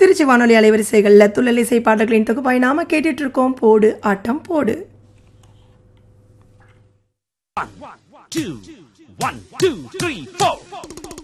திருச்சி வானொலி அலைவரிசைகளில் துள்ளல் இசை பாடல்களின் தொகுப்பாய் நாம கேட்டுட்டு இருக்கோம். போடு ஆட்டம் போடு. 1 2 1 2 3 4